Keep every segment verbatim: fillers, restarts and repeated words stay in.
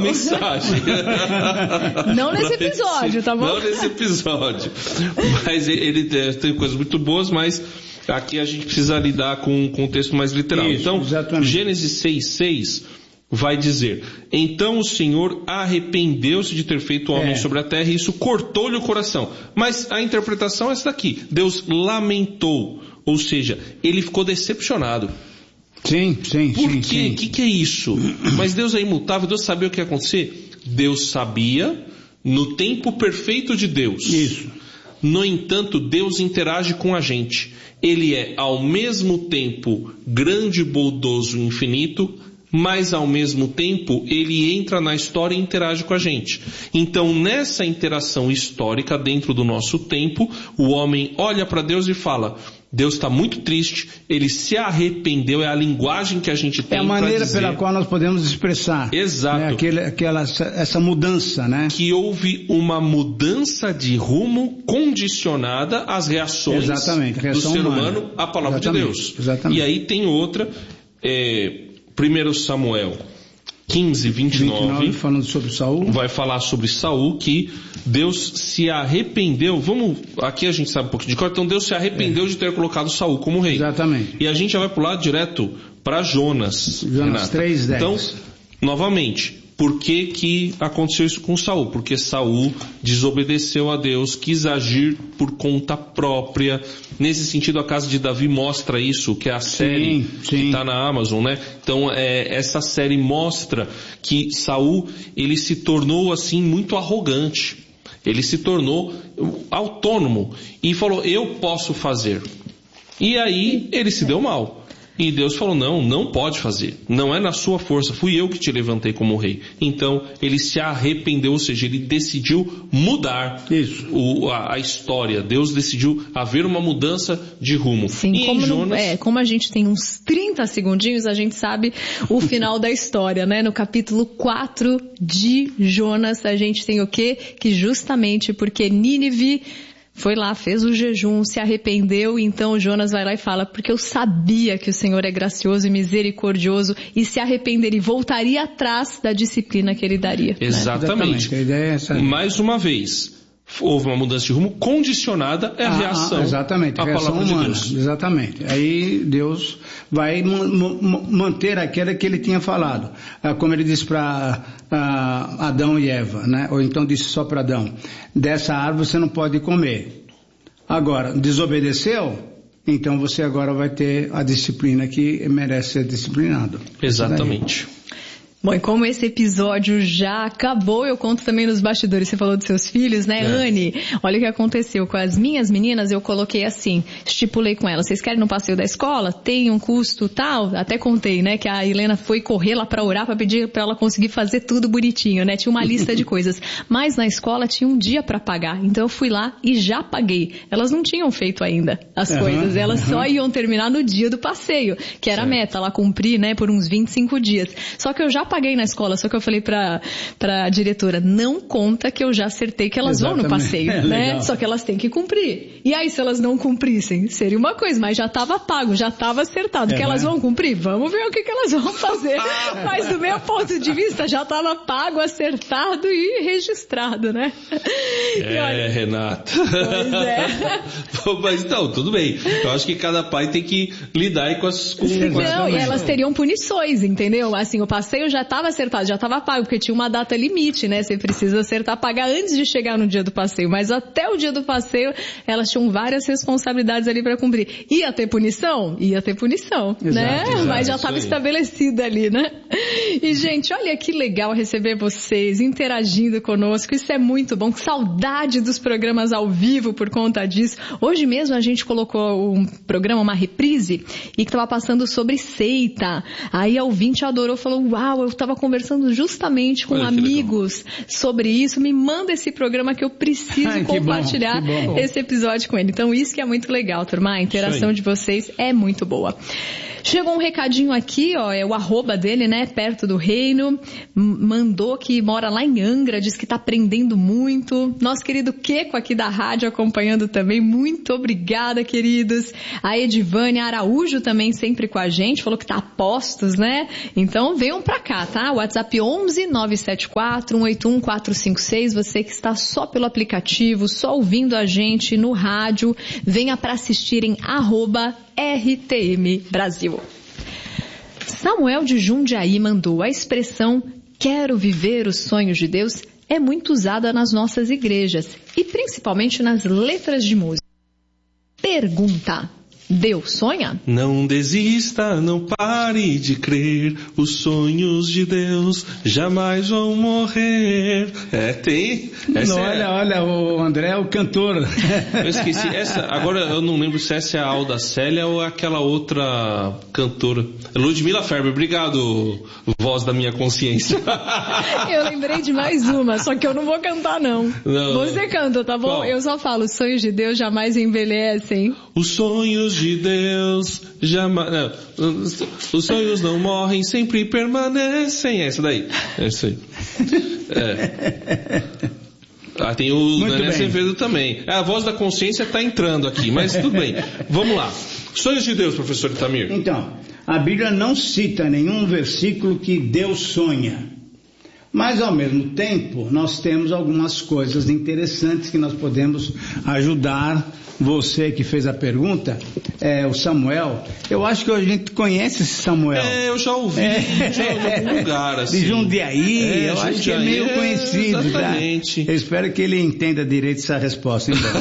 mensagem. Não nesse episódio, tá bom? Não nesse episódio. Mas ele tem coisas muito boas, mas aqui a gente precisa lidar com, com um texto mais literal. Isso, então, exatamente. Gênesis seis, seis vai dizer: então o Senhor arrependeu-se de ter feito o homem é. sobre a terra, e isso cortou-lhe o coração. Mas a interpretação é essa daqui: Deus lamentou, ou seja, ele ficou decepcionado. Sim, sim, Por sim. Por quê? O que, que é isso? Mas Deus é imutável, Deus sabia o que ia acontecer? Deus sabia no tempo perfeito de Deus. Isso. No entanto, Deus interage com a gente. Ele é ao mesmo tempo grande, bondoso e infinito, mas ao mesmo tempo ele entra na história e interage com a gente. Então, nessa interação histórica dentro do nosso tempo, o homem olha para Deus e fala: Deus está muito triste, ele se arrependeu, é a linguagem que a gente tem. É a maneira pela qual nós podemos expressar. Exato. Né, aquele, aquela, essa mudança, né? Que houve uma mudança de rumo condicionada às reações Exatamente, reação do ser humana. humano à palavra Exatamente. de Deus. Exatamente. E aí tem outra, é, primeiro Samuel quinze, vinte e nove, vinte e nove, falando sobre Saul. Vai falar sobre Saul, que Deus se arrependeu. Vamos, aqui a gente sabe um pouco de cor. Então Deus se arrependeu é. de ter colocado Saul como rei. Exatamente. E a gente já vai pular direto para Jonas. Jonas três, dez. Então, novamente, por que que aconteceu isso com Saul? Porque Saul desobedeceu a Deus, quis agir por conta própria. Nesse sentido, a casa de Davi mostra isso, que é a série sim, sim. que está na Amazon, né? Então, é, essa série mostra que Saul, ele se tornou assim muito arrogante. Ele se tornou autônomo e falou: eu posso fazer. E aí ele se deu mal. E Deus falou: não, não pode fazer. Não é na sua força. Fui eu que te levantei como rei. Então, ele se arrependeu, ou seja, ele decidiu mudar Isso. O, a, a história. Deus decidiu haver uma mudança de rumo. Sim, e como, em Jonas... no, é, como a gente tem uns trinta segundinhos, a gente sabe o final da história, né? No capítulo quatro de Jonas, a gente tem o quê? Que justamente porque Nínive foi lá, fez o jejum, se arrependeu, então Jonas vai lá e fala: porque eu sabia que o Senhor é gracioso e misericordioso, e se arrependeria e voltaria atrás da disciplina que ele daria. Exatamente. Né? A ideia é essa. Mais uma vez, houve uma mudança de rumo condicionada à ah, reação. Exatamente, à reação palavra humana. de Deus. Exatamente. Aí Deus vai manter aquela que ele tinha falado. Como ele disse para Adão e Eva, né? Ou então disse só para Adão: dessa árvore você não pode comer. Agora, desobedeceu? Então você agora vai ter a disciplina que merece ser disciplinado. Exatamente. Bom, e como esse episódio já acabou, eu conto também nos bastidores. Você falou dos seus filhos, né, é. Anne? Olha o que aconteceu com as minhas meninas. Eu coloquei assim, estipulei com elas: vocês querem no passeio da escola? Tem um custo tal? Até contei, né, que a Helena foi correr lá pra orar, pra pedir pra ela conseguir fazer tudo bonitinho, né? Tinha uma lista de coisas. Mas na escola tinha um dia pra pagar. Então eu fui lá e já paguei. Elas não tinham feito ainda as uhum, coisas. Elas uhum. só iam terminar no dia do passeio, que era a meta, lá cumprir, né, por uns vinte e cinco dias. Só que eu já paguei na escola, só que eu falei pra, pra diretora: não conta que eu já acertei que elas Exatamente. vão no passeio, é, né? Legal. Só que elas têm que cumprir. E aí, se elas não cumprissem, seria uma coisa, mas já estava pago, já estava acertado. É, que elas né? vão cumprir? Vamos ver o que, que elas vão fazer. Mas do meu ponto de vista, já estava pago, acertado e registrado, né? É, olha... Renata. Pois é. Mas então, tudo bem. Eu acho que cada pai tem que lidar aí com as... Com, não, com as e elas teriam punições, entendeu? Assim, o passeio já estava acertado, já estava pago, porque tinha uma data limite, né? Você precisa acertar, pagar antes de chegar no dia do passeio. Mas até o dia do passeio, elas tinham várias responsabilidades ali para cumprir. Ia ter punição? Ia ter punição, exato, né? Exato, mas já estava estabelecida ali, né? E, gente, olha que legal receber vocês, interagindo conosco. Isso é muito bom. Que saudade dos programas ao vivo por conta disso. Hoje mesmo a gente colocou um programa, uma reprise, e que estava passando sobre seita. Aí a ouvinte adorou, falou: uau, eu estava conversando justamente com Olha, amigos sobre isso, me manda esse programa que eu preciso Ai, compartilhar que bom, que bom. esse episódio com ele. Então isso que é muito legal, turma, a interação de vocês é muito boa. Chegou um recadinho aqui, ó, é o arroba dele, né, perto do reino, mandou que mora lá em Angra, diz que tá aprendendo muito. Nosso querido Queco aqui da rádio acompanhando também, muito obrigada, queridos. A Edivânia Araújo também sempre com a gente, falou que tá a postos, né? Então venham pra cá, tá? WhatsApp onze nove sete quatro um oito um quatro cinco seis, você que está só pelo aplicativo, só ouvindo a gente no rádio, venha para assistir em arroba R T M Brasil. Samuel de Jundiaí mandou: a expressão quero viver os sonhos de Deus é muito usada nas nossas igrejas e principalmente nas letras de música. Pergunta: Deus sonha? Não desista, não pare de crer, os sonhos de Deus jamais vão morrer. É, tem? Essa não, é... Olha, olha, o André é o cantor. Eu esqueci, essa, agora eu não lembro se essa é a Alda Célia ou aquela outra cantora. Ludmila Ferber, obrigado, voz da minha consciência. Eu lembrei de mais uma, só que eu não vou cantar não. não Você canta, tá bom? Qual? Eu só falo, os sonhos de Deus jamais envelhecem. Os sonhos de Deus jamais... Não, os sonhos não morrem, sempre permanecem. Essa daí. Essa aí. É. Ah, tem o Daniel Acevedo também. A voz da consciência está entrando aqui, mas tudo bem. Vamos lá. Sonhos de Deus, professor Itamir. Então, a Bíblia não cita nenhum versículo que Deus sonha. Mas, ao mesmo tempo, nós temos algumas coisas interessantes que nós podemos ajudar você que fez a pergunta, é, o Samuel. Eu acho que a gente conhece esse Samuel. É, eu já ouvi, é. já em algum lugar, assim. De Jundiaí, é, eu Jundiaí, acho que é meio conhecido. É, exatamente. Tá? Eu espero que ele entenda direito essa resposta. Então.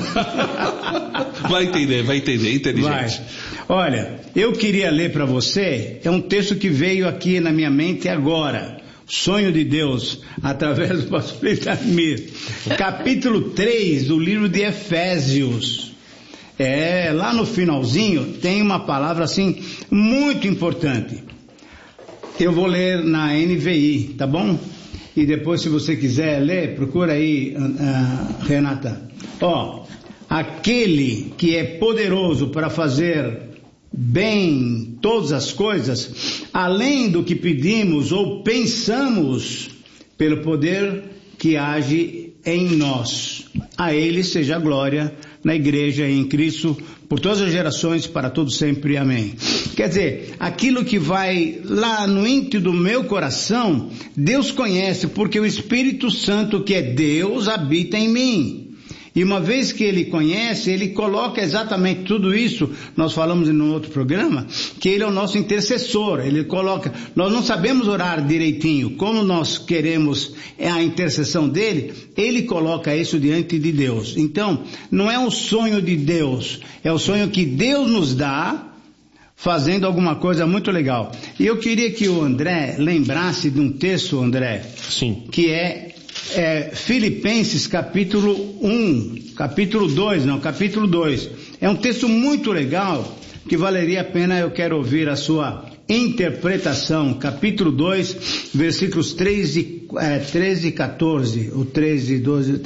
Vai entender, vai entender, inteligente. Vai. Olha, eu queria ler para você, é um texto que veio aqui na minha mente agora. Sonho de Deus, através do pastor Itamir. Capítulo três do livro de Efésios. É, lá no finalzinho tem uma palavra assim muito importante. Eu vou ler na N V I, tá bom? E depois, se você quiser ler, procura aí, uh, Renata. Ó, aquele que é poderoso para fazer bem todas as coisas, além do que pedimos ou pensamos, pelo poder que age em nós. A Ele seja a glória na igreja e em Cristo, por todas as gerações, para todos sempre. Amém. Quer dizer, aquilo que vai lá no íntimo do meu coração, Deus conhece, porque o Espírito Santo, que é Deus, habita em mim. E uma vez que ele conhece, ele coloca exatamente tudo isso, nós falamos em um outro programa, que ele é o nosso intercessor, ele coloca, nós não sabemos orar direitinho, como nós queremos a intercessão dele, ele coloca isso diante de Deus. Então, não é um sonho de Deus, é o sonho que Deus nos dá, fazendo alguma coisa muito legal. E eu queria que o André lembrasse de um texto, André, Sim. que é É, Filipenses capítulo um, capítulo dois, não, capítulo dois. É um texto muito legal, que valeria a pena, eu quero ouvir a sua interpretação. Capítulo dois, versículos três e, é, treze e quatorze, o treze e doze,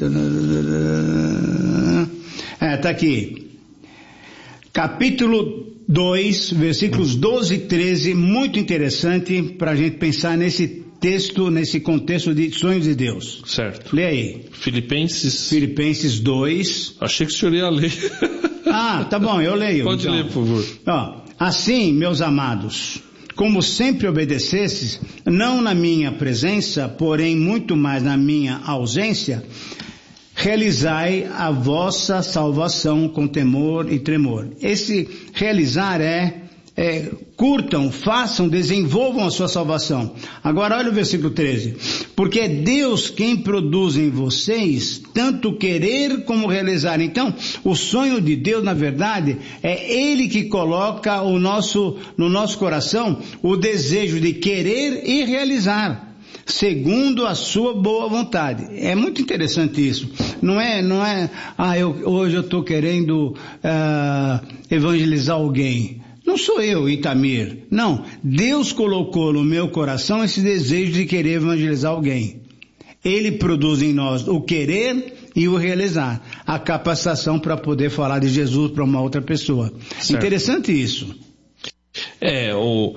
é, tá aqui. Capítulo dois, versículos doze e treze, muito interessante para a gente pensar nesse texto, nesse contexto de sonhos de Deus. Certo. Lê aí. Filipenses. Filipenses dois. Achei que o senhor ia ler. Ah, tá bom, eu leio. Pode então. ler, por favor. Ó, assim, meus amados, como sempre obedecesses, não na minha presença, porém muito mais na minha ausência, realizai a vossa salvação com temor e tremor. Esse realizar é É, curtam, façam, desenvolvam a sua salvação. Agora olha o versículo treze. Porque é Deus quem produz em vocês tanto querer como realizar. Então, o sonho de Deus, na verdade, é Ele que coloca o nosso, no nosso coração o desejo de querer e realizar, segundo a sua boa vontade. É muito interessante isso. Não é, não é, ah, eu, hoje eu estou querendo uh, evangelizar alguém. Não sou eu, Itamir. Não, Deus colocou no meu coração esse desejo de querer evangelizar alguém. Ele produz em nós o querer e o realizar, a capacitação para poder falar de Jesus para uma outra pessoa. Certo. Interessante isso. É, o...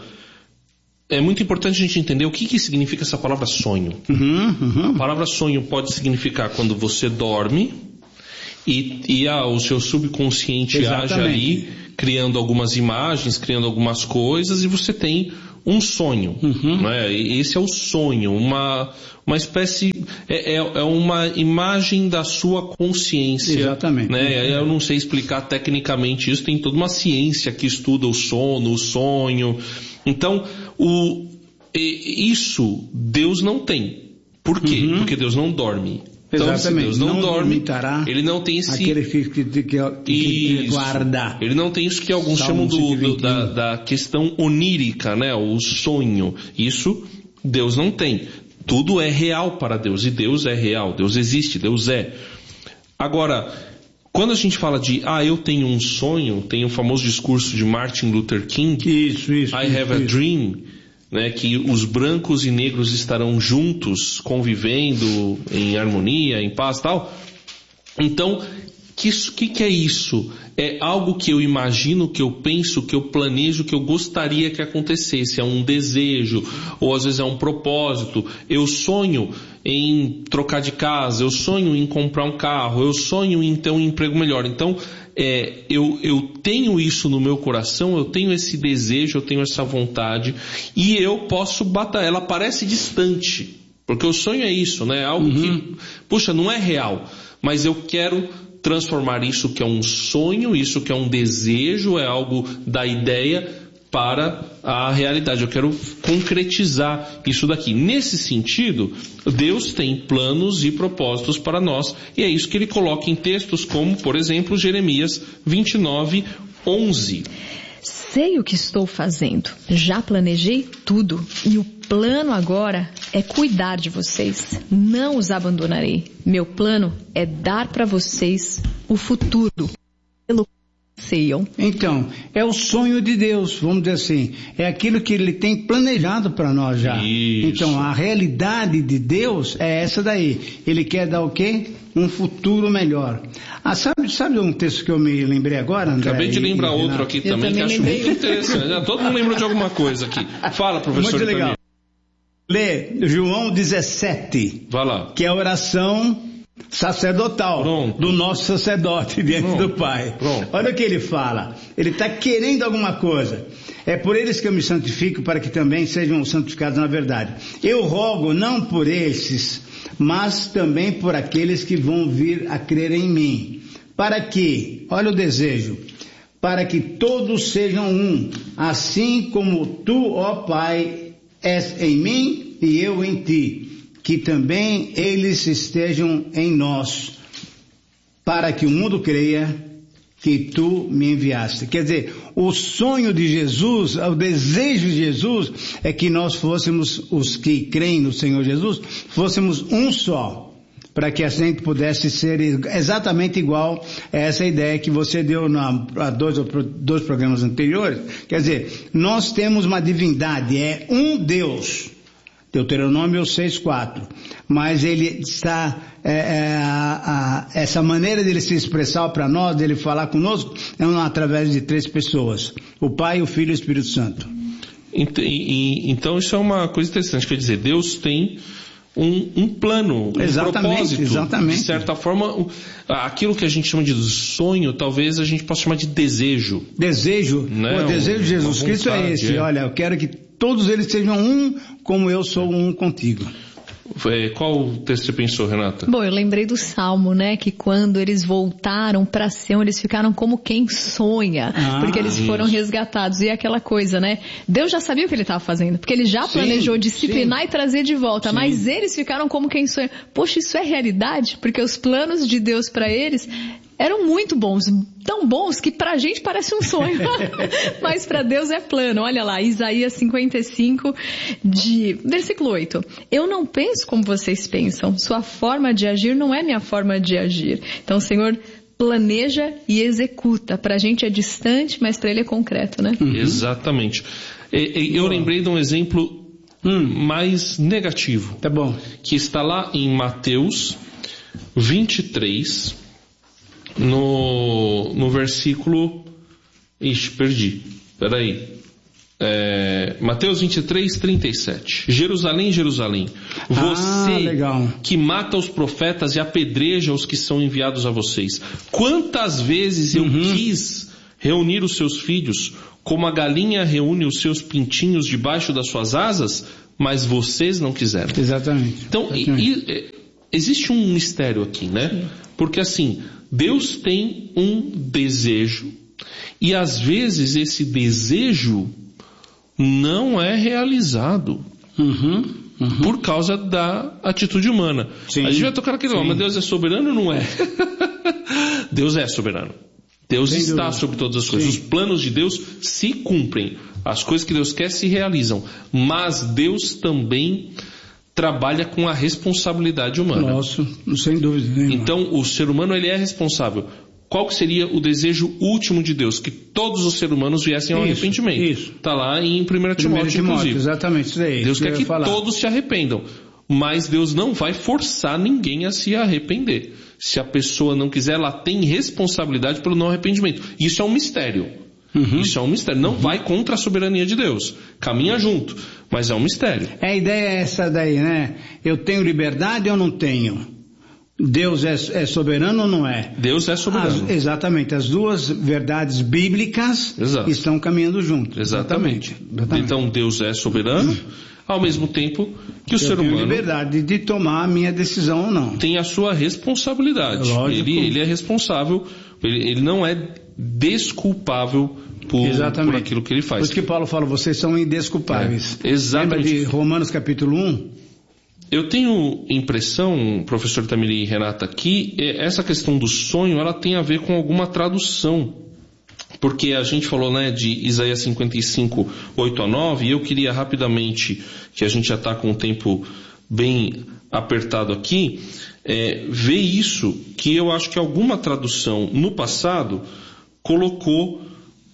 é muito importante a gente entender o que, que significa essa palavra sonho. Uhum, uhum. A palavra sonho pode significar quando você dorme e, e ah, o seu subconsciente Exatamente. age ali, criando algumas imagens, criando algumas coisas, e você tem um sonho. Uhum. Né? Esse é o sonho, uma, uma espécie, é, é, é uma imagem da sua consciência. Exatamente. Né? Eu não sei explicar tecnicamente isso, tem toda uma ciência que estuda o sono, o sonho. Então, o, isso Deus não tem. Por quê? Uhum. Porque Deus não dorme. Então, exatamente. se Deus não, não dorme, ele não tem esse... aquele que, que, que, que guarda. Ele não tem isso que alguns Salmo chamam do, do, da, da questão onírica, né? O sonho. Isso Deus não tem. Tudo é real para Deus. E Deus é real. Deus existe. Deus é. Agora, quando a gente fala de, ah, eu tenho um sonho, tem o famoso discurso de Martin Luther King. Isso, isso. I isso, have isso. a dream. Né, que os brancos e negros estarão juntos, convivendo em harmonia, em paz e tal. Então, o que, que, que é isso? É algo que eu imagino, que eu penso, que eu planejo, que eu gostaria que acontecesse. É um desejo, ou às vezes é um propósito. Eu sonho em trocar de casa, eu sonho em comprar um carro, eu sonho em ter um emprego melhor. Então, É, eu, eu tenho isso no meu coração, eu tenho esse desejo, eu tenho essa vontade, e eu posso batalhar. Ela parece distante, porque o sonho é isso, né? Algo uhum. que, puxa, não é real, mas eu quero transformar isso que é um sonho, isso que é um desejo, é algo da ideia para a realidade. Eu quero concretizar isso daqui. Nesse sentido, Deus tem planos e propósitos para nós, e é isso que ele coloca em textos como, por exemplo, Jeremias vinte e nove, onze. Sei o que estou fazendo, já planejei tudo, e o plano agora é cuidar de vocês, não os abandonarei. Meu plano é dar para vocês o futuro, pelo anseiam. Então, é o sonho de Deus, vamos dizer assim, é aquilo que Ele tem planejado para nós já. Isso. Então, a realidade de Deus é essa daí. Ele quer dar o quê? Um futuro melhor. Ah, sabe, sabe um texto que eu me lembrei agora, André? Acabei de lembrar e, outro aqui eu também, também que acho lembrei. muito interessante. Todo mundo lembrou de alguma coisa aqui. Fala, professor. Muito legal. Lê João dezessete. Vai lá. Que é a oração sacerdotal. Pronto. Do nosso sacerdote diante Pronto. do Pai. Pronto. Olha o que ele fala. Ele está querendo alguma coisa. É por eles que eu me santifico, para que também sejam santificados na verdade. Eu rogo não por esses, mas também por aqueles que vão vir a crer em mim. Para que, olha o desejo, para que todos sejam um, assim como tu, ó Pai, és em mim e eu em ti. Que também eles estejam em nós, para que o mundo creia que tu me enviaste. Quer dizer, o sonho de Jesus, o desejo de Jesus é que nós fôssemos, os que creem no Senhor Jesus, fôssemos um só, para que a gente pudesse ser exatamente igual a essa ideia que você deu na, a dois, dois programas anteriores. Quer dizer, nós temos uma divindade, é um Deus. Deuteronômio seis, quatro. Mas ele está, é, é, a, a, essa maneira dele se expressar para nós, dele falar conosco, é uma, através de três pessoas. O Pai, o Filho e o Espírito Santo. Então isso é uma coisa interessante, quer dizer, Deus tem um, um plano, um exatamente, propósito. Exatamente. De certa forma, aquilo que a gente chama de sonho, talvez a gente possa chamar de desejo. Desejo? Né? O desejo de Jesus Uma Cristo vontade, é esse. É. Olha, eu quero que todos eles sejam um, como eu sou um contigo. Qual texto você pensou, Renata? Bom, eu lembrei do Salmo, né? Que quando eles voltaram para Sião, eles ficaram como quem sonha, ah, porque eles isso. foram resgatados. E aquela coisa, né? Deus já sabia o que ele estava fazendo, porque ele já sim, planejou disciplinar sim. e trazer de volta, Sim. mas eles ficaram como quem sonha. Poxa, isso é realidade? Porque os planos de Deus para eles eram muito bons, tão bons que pra gente parece um sonho, mas pra Deus é plano. Olha lá, Isaías cinquenta e cinco, de, versículo oito. Eu não penso como vocês pensam, sua forma de agir não é minha forma de agir. Então o Senhor planeja e executa. Pra gente é distante, mas pra Ele é concreto, né? Uhum. Exatamente. Eu lembrei de um exemplo hum, mais negativo. Tá bom. Que está lá em Mateus vinte e três, No, no versículo... Ixi, perdi. Peraí. É, Mateus vinte e três, trinta e sete. Jerusalém, Jerusalém, você ah, legal. que mata os profetas e apedreja os que são enviados a vocês. Quantas vezes eu uhum. quis reunir os seus filhos, como a galinha reúne os seus pintinhos debaixo das suas asas, mas vocês não quiseram. Exatamente. Então, Exatamente. E, e, existe um mistério aqui, né? Sim. Porque assim, Deus tem um desejo, e às vezes esse desejo não é realizado uhum, uhum. por causa da atitude humana. Sim, a gente vai tocar naquele, mas Deus é soberano ou não é? Deus é soberano. Deus Sem está dúvida. sobre todas as coisas. Sim. Os planos de Deus se cumprem. As coisas que Deus quer se realizam. Mas Deus também trabalha com a responsabilidade humana. Nossa, sem dúvida nenhuma. Então, o ser humano ele é responsável. Qual que seria o desejo último de Deus? Que todos os seres humanos viessem ao isso, arrependimento. Isso. Está lá em primeira Timóteo, inclusive. Exatamente, isso aí. Deus isso quer que falar. todos se arrependam. Mas Deus não vai forçar ninguém a se arrepender. Se a pessoa não quiser, ela tem responsabilidade pelo não arrependimento. Isso é um mistério. Uhum. Isso é um mistério. Não uhum. vai contra a soberania de Deus. Caminha junto. Mas é um mistério. A ideia é essa daí, né? Eu tenho liberdade ou não tenho? Deus é, é soberano ou não é? Deus é soberano. As, exatamente. As duas verdades bíblicas Exato. estão caminhando juntos. Exatamente. Exatamente. Então Deus é soberano, ao mesmo tempo que o Eu ser tenho humano liberdade de tomar a minha decisão ou não. Tem a sua responsabilidade. Ele, ele é responsável, ele, ele não é desculpável por, por aquilo que ele faz. Por isso que Paulo fala, vocês são indesculpáveis. É, exatamente. Lembra de Romanos capítulo um? Eu tenho impressão, professor Itamiri e Renata, que essa questão do sonho, ela tem a ver com alguma tradução. Porque a gente falou, né, de Isaías cinquenta e cinco, oito a nove, e eu queria rapidamente, que a gente já está com o tempo bem apertado aqui, é, ver isso, que eu acho que alguma tradução no passado colocou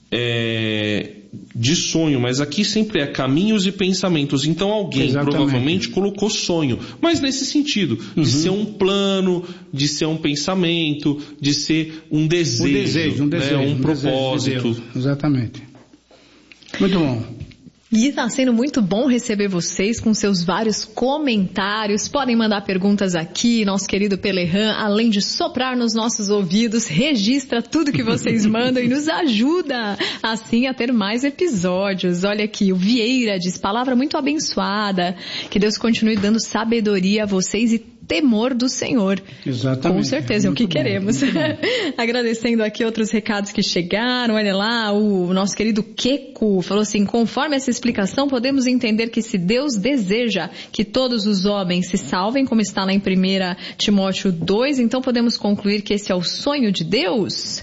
é, de sonho, mas aqui sempre é caminhos e pensamentos. Então alguém Exatamente. provavelmente colocou sonho, mas nesse sentido, de uhum. ser um plano, de ser um pensamento, de ser um desejo, um, desejo, um, desejo, né? um, um propósito. De Exatamente. Muito bom. E está sendo muito bom receber vocês com seus vários comentários. Podem mandar perguntas aqui, nosso querido Pelerran, além de soprar nos nossos ouvidos, registra tudo que vocês mandam e nos ajuda, assim, a ter mais episódios. Olha aqui, o Vieira diz, palavra muito abençoada, que Deus continue dando sabedoria a vocês e temor do Senhor. Exatamente. Com certeza, é o que bom, queremos. Agradecendo aqui outros recados que chegaram. Olha lá, o nosso querido Queco falou assim, conforme essa explicação, podemos entender que se Deus deseja que todos os homens se salvem, como está lá em primeira Timóteo dois, então podemos concluir que esse é o sonho de Deus?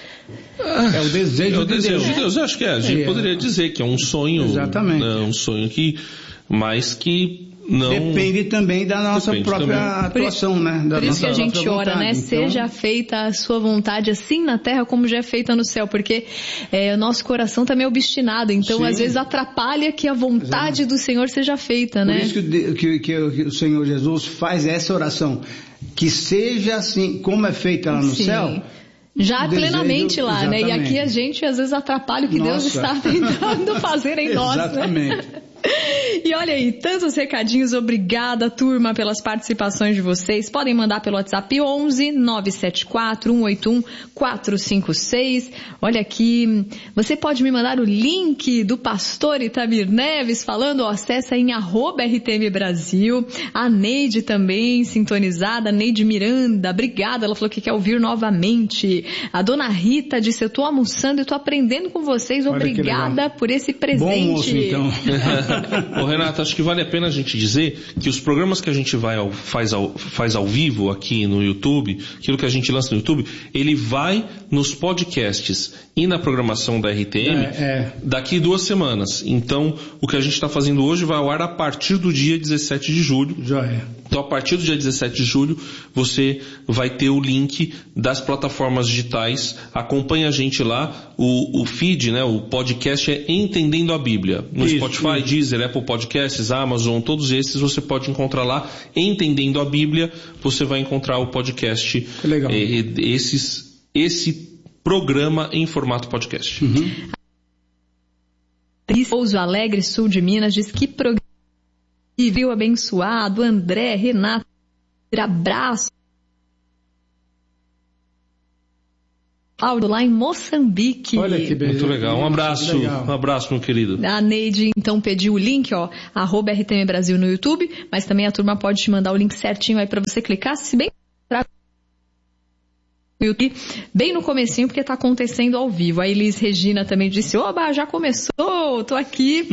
É o desejo, é o de, desejo Deus. de Deus. Eu acho que é, a gente é. poderia dizer que é um sonho. Exatamente. Né, um sonho que, mas que não... Depende também da nossa Depende própria também. atuação, por, né? Da por isso nossa, que a gente ora, vontade. né? Então... Seja feita a sua vontade assim na terra como já é feita no céu, porque é, o nosso coração também é obstinado, então Sim. às vezes atrapalha que a vontade Exatamente. do Senhor seja feita, por né? Por isso que, que, que, que o Senhor Jesus faz essa oração, que seja assim, como é feita lá no Sim. céu, já desejo, plenamente lá, exatamente. né? E aqui a gente às vezes atrapalha o que Nossa. Deus está tentando fazer em nós, Exatamente. né? E olha aí, tantos recadinhos, obrigada turma pelas participações de vocês, podem mandar pelo WhatsApp onze nove sete quatro um oito um quatro cinco seis, olha aqui, você pode me mandar o link do pastor Itamir Neves falando, ó, acessa em arroba R T M Brasil, a Neide também sintonizada, Neide Miranda, obrigada, ela falou que quer ouvir novamente, a dona Rita disse, eu tô almoçando e tô aprendendo com vocês, olha, obrigada por esse presente. Bom almoço, então. Ô Renato, acho que vale a pena a gente dizer que os programas que a gente vai ao, faz, ao, faz ao vivo aqui no YouTube, aquilo que a gente lança no YouTube, ele vai nos podcasts e na programação da R T M é, é. daqui duas semanas. Então, o que a gente está fazendo hoje vai ao ar a partir do dia dezessete de julho. Já é. Então, a partir do dia dezessete de julho, você vai ter o link das plataformas digitais. Acompanhe a gente lá. O, o feed, né, o podcast é Entendendo a Bíblia. No isso, Spotify, isso. Deezer, Apple Podcasts, Amazon, todos esses você pode encontrar lá. Entendendo a Bíblia, você vai encontrar o podcast. Que legal. É, esses, esse programa em formato podcast. Uhum. Pouso Alegre, sul de Minas, diz que programa viu abençoado. André, Renato, abraço. Paulo, lá em Moçambique. Olha que beleza. Muito legal. Um abraço, legal. Um abraço, meu querido. A Neide, então, pediu o link, ó, arroba R T M Brasil no YouTube, mas também a turma pode te mandar o link certinho aí pra você clicar, se bem bem no comecinho, porque tá acontecendo ao vivo. A Elis Regina também disse, oba, já começou, tô aqui.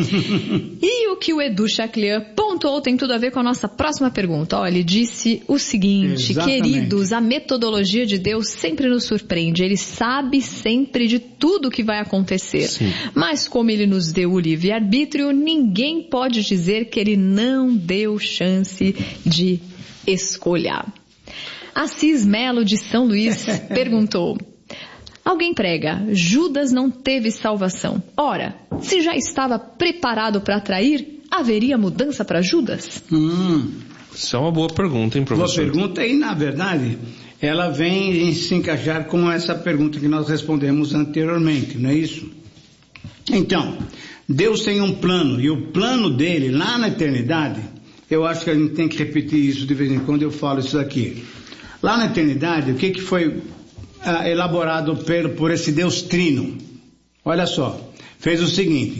E o que o Edu Chaclian pontuou tem tudo a ver com a nossa próxima pergunta. Olha, ele disse o seguinte, exatamente. Queridos, a metodologia de Deus sempre nos surpreende, ele sabe sempre de tudo que vai acontecer. Sim. Mas como ele nos deu o livre-arbítrio, ninguém pode dizer que ele não deu chance de escolher. Assis Melo, de São Luís, perguntou, alguém prega, Judas não teve salvação. Ora, se já estava preparado para trair, haveria mudança para Judas? Hum. Isso é uma boa pergunta, hein, professor? Boa pergunta, e na verdade, ela vem se encaixar com essa pergunta que nós respondemos anteriormente, não é isso? Então, Deus tem um plano, e o plano dele, lá na eternidade, eu acho que a gente tem que repetir isso de vez em quando, eu falo isso aqui. Lá na eternidade, o que, que foi ah, elaborado por, por esse Deus Trino? Olha só, fez o seguinte,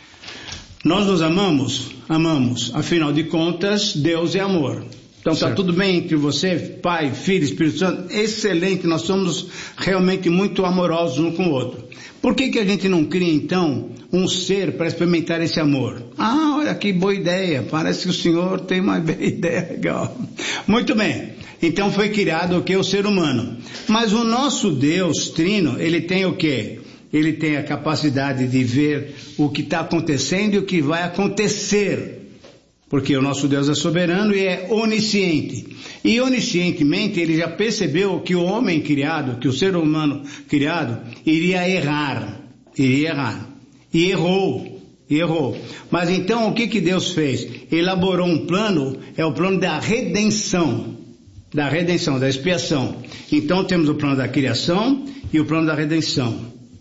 nós nos amamos? Amamos, afinal de contas, Deus é amor. Então está tudo bem entre você, Pai, Filho, Espírito Santo, excelente, nós somos realmente muito amorosos um com o outro. Por que que a gente não cria então um ser para experimentar esse amor? Ah, olha que boa ideia, parece que o Senhor tem uma ideia legal. Muito bem. Então foi criado o que? O ser humano. Mas o nosso Deus Trino, ele tem o quê? Ele tem a capacidade de ver o que está acontecendo e o que vai acontecer. Porque o nosso Deus é soberano e é onisciente. E oniscientemente ele já percebeu que o homem criado, que o ser humano criado, iria errar. Iria errar. E errou. E errou. Mas então o que que Deus fez? Elaborou um plano, é o plano da redenção. Da redenção, da expiação. Então temos o plano da criação e o plano da redenção.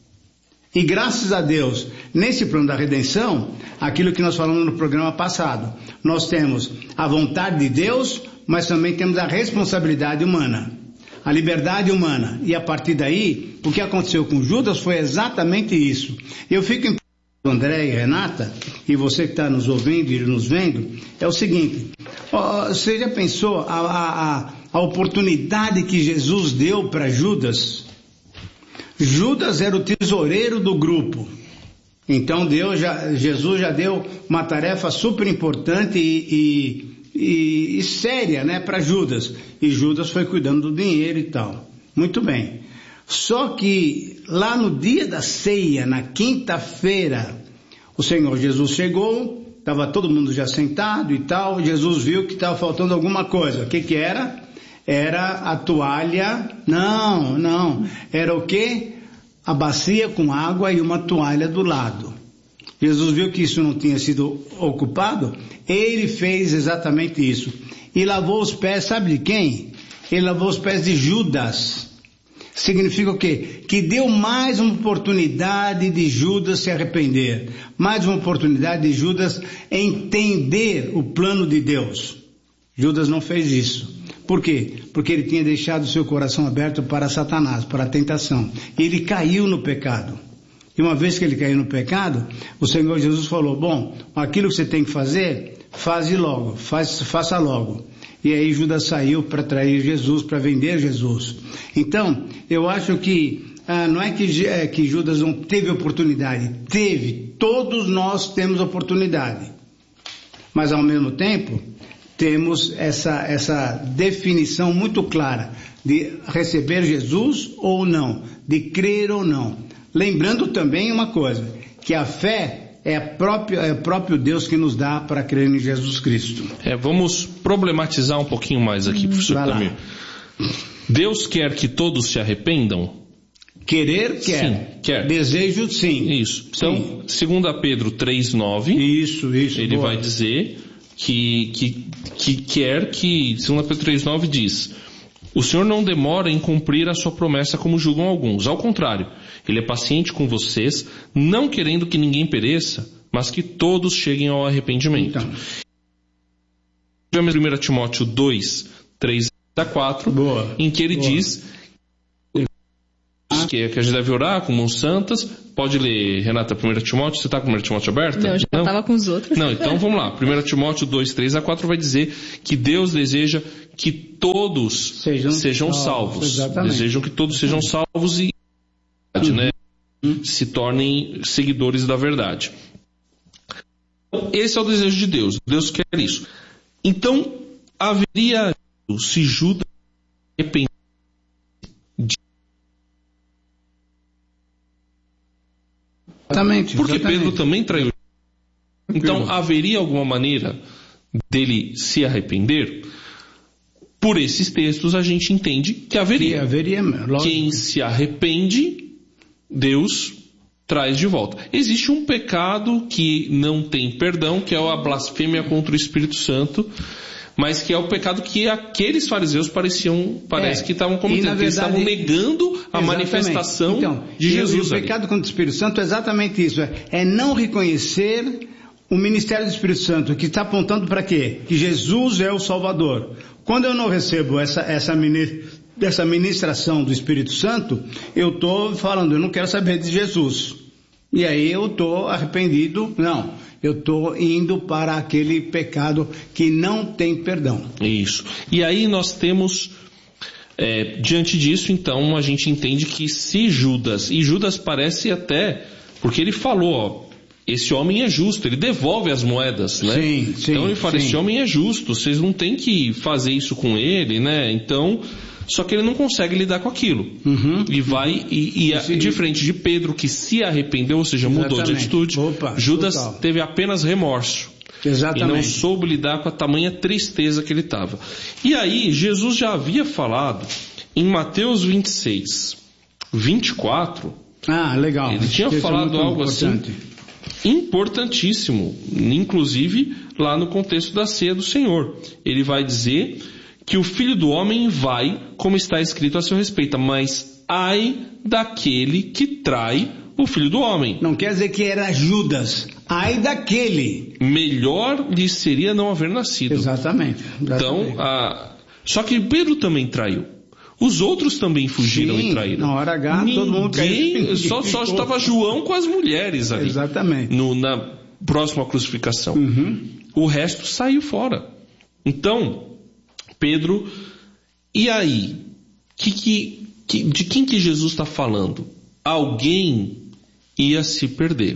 E graças a Deus, nesse plano da redenção, aquilo que nós falamos no programa passado, nós temos a vontade de Deus, mas também temos a responsabilidade humana, a liberdade humana. E a partir daí, o que aconteceu com Judas foi exatamente isso. Eu fico em André e Renata, e você que está nos ouvindo e nos vendo, é o seguinte, ó, você já pensou a, a, a, a oportunidade que Jesus deu para Judas? Judas era o tesoureiro do grupo, então Deus já, Jesus já deu uma tarefa super importante e, e, e, e séria, né, para Judas, e Judas foi cuidando do dinheiro e tal. Muito bem. Só que lá no dia da ceia, na quinta-feira, o Senhor Jesus chegou, estava todo mundo já sentado e tal, Jesus viu que estava faltando alguma coisa. O que que era? Era a toalha, não, não, era o quê? A bacia com água e uma toalha do lado. Jesus viu que isso não tinha sido ocupado, ele fez exatamente isso. E lavou os pés, sabe de quem? Ele lavou os pés de Judas. Significa o quê? Que deu mais uma oportunidade de Judas se arrepender, mais uma oportunidade de Judas entender o plano de Deus. Judas não fez isso. Por quê? Porque ele tinha deixado o seu coração aberto para Satanás, para a tentação. E ele caiu no pecado. E uma vez que ele caiu no pecado, o Senhor Jesus falou, bom, aquilo que você tem que fazer, faze logo, faz, faça logo. E aí Judas saiu para trair Jesus, para vender Jesus. Então, eu acho que, ah, não é que, é que Judas não teve oportunidade, teve, todos nós temos oportunidade. Mas ao mesmo tempo, temos essa, essa definição muito clara de receber Jesus ou não, de crer ou não. Lembrando também uma coisa, que a fé é, a própria, é o próprio Deus que nos dá para crer em Jesus Cristo. É, vamos problematizar um pouquinho mais aqui, professor Tamir. Deus quer que todos se arrependam? Querer, quer. Sim, quer. Desejo, sim. Isso. Então, sim. segundo Pedro três, nove, isso, isso, ele boa. vai dizer que, que, que quer que, segundo Pedro três, nove diz, o Senhor não demora em cumprir a sua promessa como julgam alguns. Ao contrário, Ele é paciente com vocês, não querendo que ninguém pereça, mas que todos cheguem ao arrependimento. Então, primeira Timóteo dois, três a quatro, boa, em que ele boa. diz que, que a gente deve orar como santas. Pode ler, Renata, primeira Timóteo. Você está com primeira Timóteo aberta? Não, eu já estava com os outros. Não, então vamos lá. primeira Timóteo dois, três a quatro vai dizer que Deus deseja que todos sejam, sejam salvos. salvos. Desejam que todos sejam salvos e uhum. né, uhum. se tornem seguidores da verdade. Esse é o desejo de Deus. Deus quer isso. Então, haveria, se Judas arrepender de... Exatamente. Porque exatamente. Pedro também traiu. Então, haveria alguma maneira dele se arrepender? Por esses textos, a gente entende que haveria. Que haveria, lógico. Quem se arrepende, Deus traz de volta. Existe um pecado que não tem perdão, que é a blasfêmia contra o Espírito Santo, mas que é o pecado que aqueles fariseus pareciam, parece é, que estavam cometendo. Eles estavam negando a exatamente. manifestação então, de Jesus. E o pecado contra o Espírito Santo é exatamente isso, é, é não reconhecer o ministério do Espírito Santo, que está apontando para quê? Que Jesus é o Salvador. Quando eu não recebo essa, essa, essa ministração do Espírito Santo, eu estou falando, eu não quero saber de Jesus. E aí eu estou arrependido, não, eu estou indo para aquele pecado que não tem perdão. Isso. E aí nós temos, é, diante disso, então, a gente entende que se Judas, e Judas parece até, porque ele falou, ó, esse homem é justo, ele devolve as moedas, né? Sim, sim, então ele fala, sim. esse homem é justo, vocês não têm que fazer isso com ele, né? Então, só que ele não consegue lidar com aquilo. Uhum. E vai, e, e a, de frente de Pedro, que se arrependeu, ou seja, mudou Exatamente. de atitude, Opa, Judas total. teve apenas remorso. Exatamente. E não soube lidar com a tamanha tristeza que ele estava. E aí, Jesus já havia falado, em Mateus vinte e seis, vinte e quatro, ah, legal. ele tinha Isso falado é algo importante. assim... importantíssimo, inclusive lá no contexto da ceia do Senhor. Ele vai dizer que o Filho do Homem vai, como está escrito a seu respeito, mas ai daquele que trai o Filho do Homem. Não quer dizer que era Judas, ai daquele. Melhor lhe seria não haver nascido. Exatamente. exatamente. Então, a... só que Pedro também traiu. Os outros também fugiram Sim, e traíram. Na hora H, Ninguém, todo mundo caiu. Só, só estava João com as mulheres ali. Exatamente. No, na próxima crucificação. Uhum. O resto saiu fora. Então, Pedro, e aí? Que, que, que, de quem que Jesus está falando? Alguém ia se perder.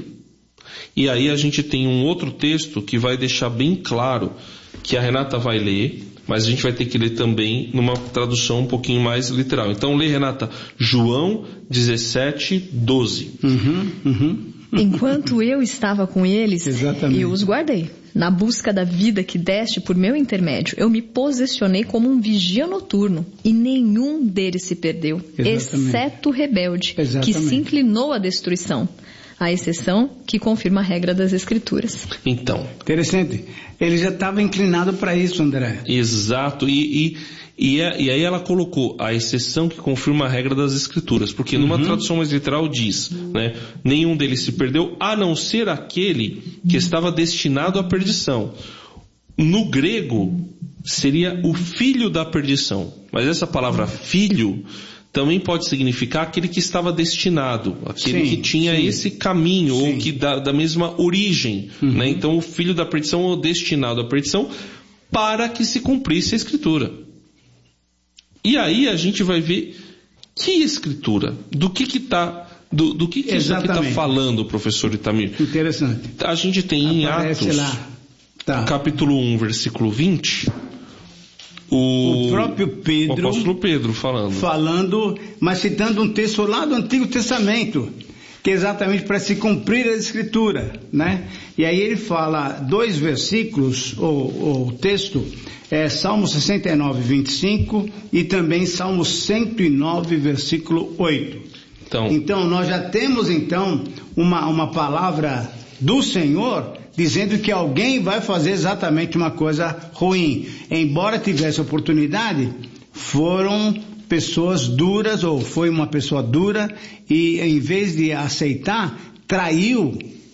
E aí a gente tem um outro texto que vai deixar bem claro, que a Renata vai ler, mas a gente vai ter que ler também numa tradução um pouquinho mais literal. Então lê, Renata, João dezessete, doze. Uhum, uhum. Enquanto eu estava com eles, Exatamente. eu os guardei. Na busca da vida que deste por meu intermédio, eu me posicionei como um vigia noturno, e nenhum deles se perdeu, Exatamente. exceto o rebelde, Exatamente. que se inclinou à destruição. A exceção que confirma a regra das Escrituras. Então. Interessante. Ele já estava inclinado para isso, André. Exato. E, e, e, é, e aí ela colocou a exceção que confirma a regra das Escrituras. Porque numa uhum. tradução mais literal diz, né, nenhum deles se perdeu, a não ser aquele que estava destinado à perdição. No grego, seria o filho da perdição. Mas essa palavra filho também pode significar aquele que estava destinado, aquele sim, que tinha sim. esse caminho, sim. ou que da, da mesma origem. Uhum. Né? Então o filho da perdição ou destinado à perdição, para que se cumprisse a Escritura. E aí a gente vai ver que Escritura, do que que está do, do que, que isso aqui está falando, professor Itamir. Interessante. A gente tem Aparece em Atos, lá. Tá. capítulo um, versículo vinte... O, o próprio Pedro, o apóstolo Pedro falando. falando, mas citando um texto lá do Antigo Testamento, que é exatamente para se cumprir a Escritura, né? E aí ele fala dois versículos, ou o texto é Salmo sessenta e nove, vinte e cinco e também Salmo cento e nove, versículo oito. Então, então nós já temos então uma, uma palavra do Senhor dizendo que alguém vai fazer exatamente uma coisa ruim. Embora tivesse oportunidade, foram pessoas duras, ou foi uma pessoa dura, e em vez de aceitar, traiu,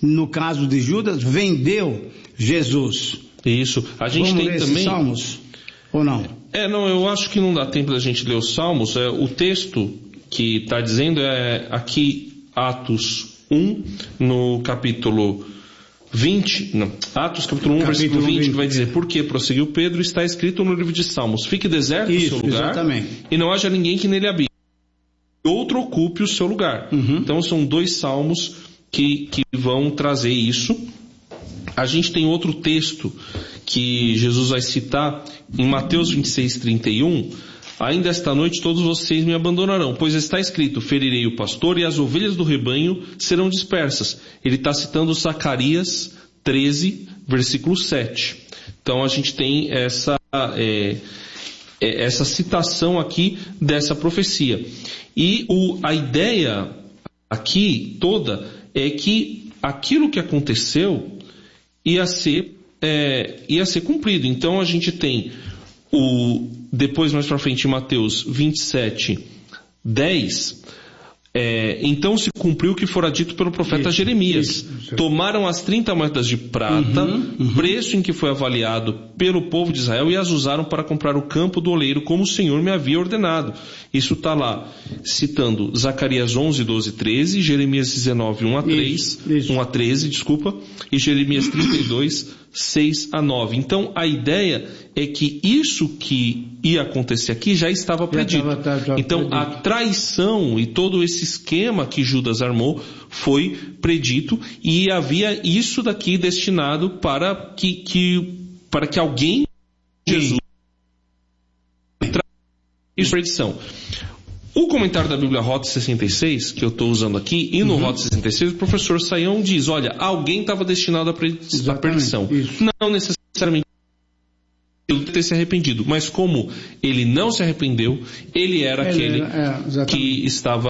no caso de Judas, vendeu Jesus. Isso. A gente Vamos tem ler também... esses salmos? Ou não? É, não, eu acho que não dá tempo da gente ler os salmos. É, o texto que está dizendo é aqui Atos um, no capítulo vinte, não, Atos capítulo um, capítulo versículo vinte, vinte, que vai dizer: por que prosseguiu Pedro, está escrito no livro de Salmos: fique deserto o seu lugar, exatamente. E não haja ninguém que nele habite, outro ocupe o seu lugar. Uhum. Então são dois salmos que, que vão trazer isso. A gente tem outro texto que Jesus vai citar em Mateus vinte e seis, trinta e um. Ainda esta noite todos vocês me abandonarão, pois está escrito: ferirei o pastor e as ovelhas do rebanho serão dispersas. Ele está citando Zacarias treze, versículo sete. Então a gente tem essa, é, essa citação aqui dessa profecia. E o, a ideia aqui toda é que aquilo que aconteceu ia ser, é, ia ser cumprido. Então a gente tem o, depois mais para frente em Mateus vinte e sete, dez, é, então se cumpriu o que fora dito pelo profeta isso, Jeremias. Isso, isso. Tomaram as trinta moedas de prata, uhum, uhum. preço em que foi avaliado pelo povo de Israel, e as usaram para comprar o campo do oleiro, como o Senhor me havia ordenado. Isso está lá, citando Zacarias onze, doze, treze, Jeremias dezenove, um a três, isso, isso. um a treze, desculpa, e Jeremias trinta e dois, seis a nove. Então a ideia é que isso que ia acontecer aqui já estava predito. Já estava, já então predito. A traição e todo esse esquema que Judas armou foi predito, e havia isso daqui destinado para que, que, para que alguém, Jesus, isso é predição. O comentário da Bíblia Rota sessenta e seis, que eu estou usando aqui, e no uhum. Rota sessenta e seis, o professor Saião diz: olha, alguém estava destinado à perdição. Não necessariamente ele ter se arrependido, mas como ele não se arrependeu, ele era ele, aquele é, que estava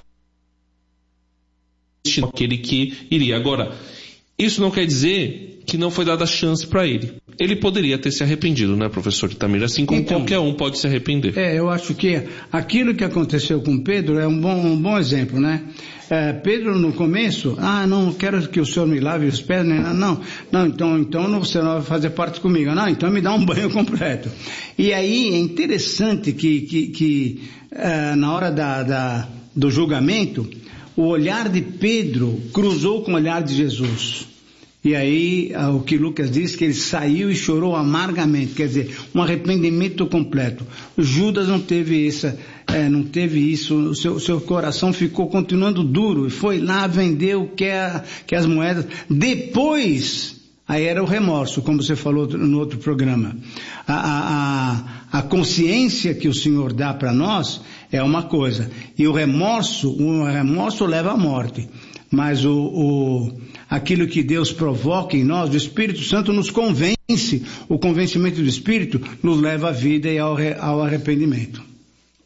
destinado, aquele que iria. Agora, isso não quer dizer que não foi dada chance para ele. Ele poderia ter se arrependido, né, professor Itamir? Assim como então, qualquer um pode se arrepender. É, eu acho que aquilo que aconteceu com Pedro é um bom, um bom exemplo, né? É, Pedro no começo, ah, não quero que o Senhor me lave os pés, né? não, não, então, então você não vai fazer parte comigo, não, então me dá um banho completo. E aí é interessante que, que, que é, na hora da, da, do julgamento, o olhar de Pedro cruzou com o olhar de Jesus. E aí, o que Lucas diz, que ele saiu e chorou amargamente, quer dizer, um arrependimento completo. Judas não teve essa, é, não teve isso, o seu, seu coração ficou continuando duro, e foi lá, vendeu, quer, quer as moedas. Depois, aí era o remorso, como você falou no outro programa. A, a, a consciência que o Senhor dá para nós é uma coisa, e o remorso, o remorso leva à morte. Mas o, o, aquilo que Deus provoca em nós, o Espírito Santo nos convence, o convencimento do Espírito nos leva à vida e ao, ao arrependimento.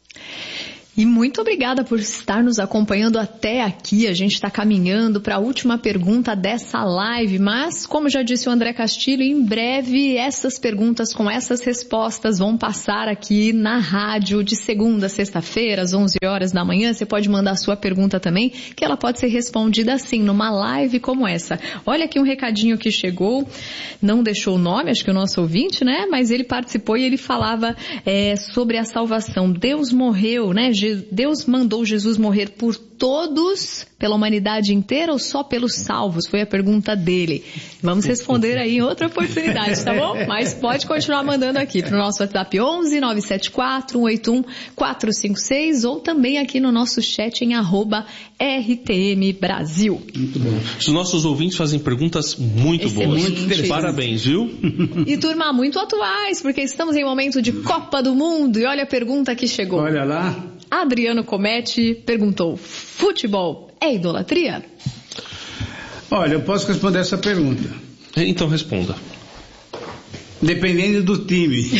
E muito obrigada por estar nos acompanhando até aqui. A gente está caminhando para a última pergunta dessa live, mas, como já disse o André Castilho, em breve essas perguntas com essas respostas vão passar aqui na rádio de segunda a sexta-feira, às onze horas da manhã. Você pode mandar a sua pergunta também, que ela pode ser respondida assim, numa live como essa. Olha aqui um recadinho que chegou, não deixou o nome, acho que o nosso ouvinte, né? Mas ele participou e ele falava é, sobre a salvação. Deus morreu, né? Deus mandou Jesus morrer por todos, pela humanidade inteira, ou só pelos salvos? Foi a pergunta dele. Vamos responder aí em outra oportunidade, tá bom? Mas pode continuar mandando aqui para o nosso WhatsApp onze, nove sete quatro, um oito um, quatro cinco seis, ou também aqui no nosso chat em arroba R T M Brasil. Muito bom. Os nossos ouvintes fazem perguntas muito Excelente. boas. Muito Parabéns, viu? E turma, muito atuais, porque estamos em momento de Copa do Mundo. E olha a pergunta que chegou. Olha lá. Adriano Comete perguntou: futebol é idolatria? Olha, eu posso responder essa pergunta. Então responda. Dependendo do time.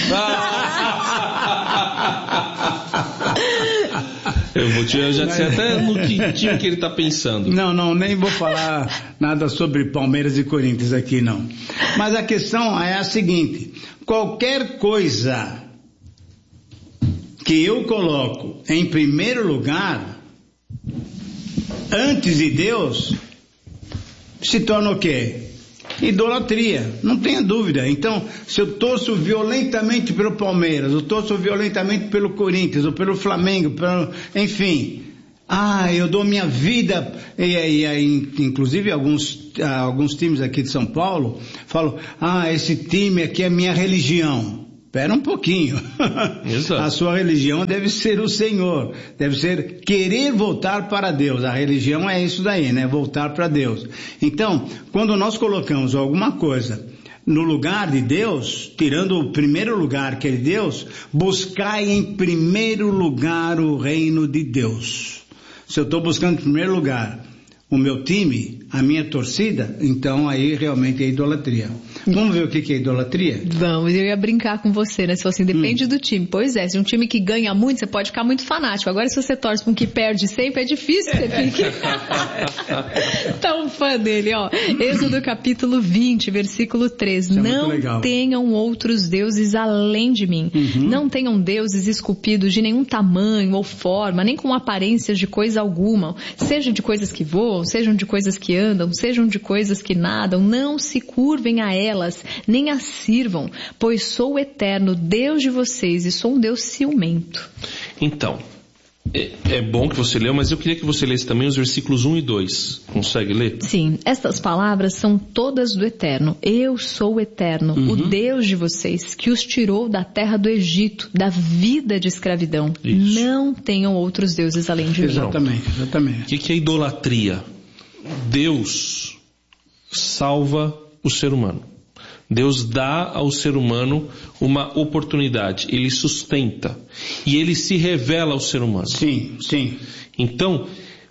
Eu, vou te, eu já sei até no que time que ele está pensando. Não, não, nem vou falar nada sobre Palmeiras e Corinthians aqui, não. Mas a questão é a seguinte: qualquer coisa que eu coloco em primeiro lugar, antes de Deus, se torna o quê? Idolatria, não tenha dúvida. Então, se eu torço violentamente pelo Palmeiras, eu torço violentamente pelo Corinthians, ou pelo Flamengo, pelo, enfim, ah, eu dou minha vida, e, e, e inclusive alguns, alguns times aqui de São Paulo falam, ah, esse time aqui é minha religião. Espera um pouquinho. Exato. A sua religião deve ser o Senhor, deve ser querer voltar para Deus. A religião é isso daí, né? Voltar para Deus. Então, quando nós colocamos alguma coisa no lugar de Deus, tirando o primeiro lugar que é de Deus, buscai em primeiro lugar o reino de Deus. Se eu estou buscando em primeiro lugar o meu time, a minha torcida, então aí realmente é idolatria. Vamos ver o que é idolatria? Vamos, eu ia brincar com você, né? Se fosse assim, depende hum. do time. Pois é, se um time que ganha muito, você pode ficar muito fanático. Agora, se você torce para um que perde sempre, é difícil que você fique tão fã dele, ó. Êxodo capítulo vinte, versículo três. Isso não é tenham outros deuses além de mim. Uhum. Não tenham deuses esculpidos de nenhum tamanho ou forma, nem com aparências de coisa alguma. Sejam de coisas que voam, sejam de coisas que andam, sejam de coisas que nadam. Não se curvem a elas, nem as sirvam, pois sou o eterno Deus de vocês e sou um Deus ciumento. Então, é, é bom que você leu, mas eu queria que você lesse também os versículos um e dois. Consegue ler? Sim, estas palavras são todas do Eterno. Eu sou o Eterno, uhum. o Deus de vocês, que os tirou da terra do Egito, da vida de escravidão. Isso. Não tenham outros deuses além de mim. Exatamente, exatamente. O que, que é idolatria? Deus salva o ser humano. Deus dá ao ser humano uma oportunidade, ele sustenta e ele se revela ao ser humano. Sim, sim. Então,